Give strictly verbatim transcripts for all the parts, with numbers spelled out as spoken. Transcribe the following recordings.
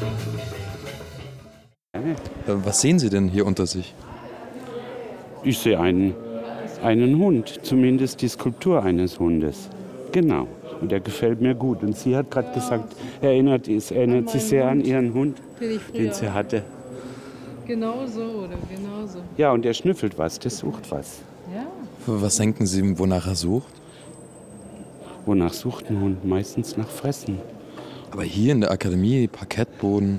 Was sehen Sie denn hier unter sich? Ich sehe einen, einen Hund, zumindest die Skulptur eines Hundes. Genau. Und der gefällt mir gut. Und sie hat gerade gesagt, erinnert, es erinnert sich sehr an ihren Hund, Den ich den früher sie hatte. Genau so oder genau so. Ja, und der schnüffelt was, der sucht was. Ja. Was denken Sie, wonach er sucht? Wonach sucht ein Hund? Meistens nach Fressen. Aber hier in der Akademie, Parkettboden.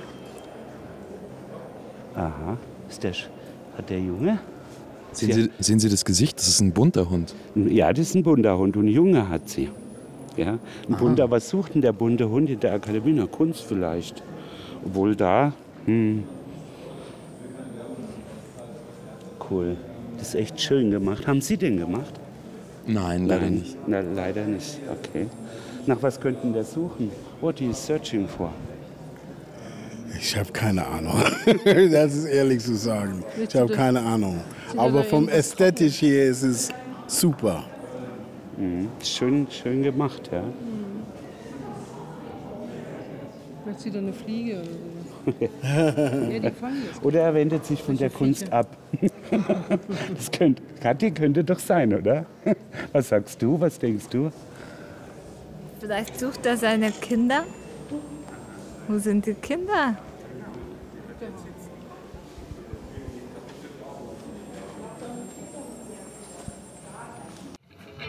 Aha. Ist der, Sch- hat der Junge? Sehen Sie, sehen Sie das Gesicht? Das ist ein bunter Hund. Ja, das ist ein bunter Hund und ein Junge hat sie. Ja, ein bunter, was sucht denn der bunte Hund in der Akademie? Na, Kunst vielleicht. Obwohl da, hm. Cool. Das ist echt schön gemacht. Haben Sie den gemacht? Nein, leider Nein. nicht. Na, leider nicht. Okay. Nach was könnten der suchen? What he is searching for? Ich habe keine Ahnung. Das ist ehrlich zu sagen. Ich habe keine Ahnung. Aber vom Ästhetisch hier ist es super. Mhm. Schön, schön gemacht, ja. Vielleicht wieder eine Fliege oder so. Ja, die fangen das. Oder er wendet sich von der Kunst ab. Das könnte, Kathi, könnte doch sein, oder? Was sagst du? Was denkst du? Vielleicht sucht er seine Kinder. Wo sind die Kinder?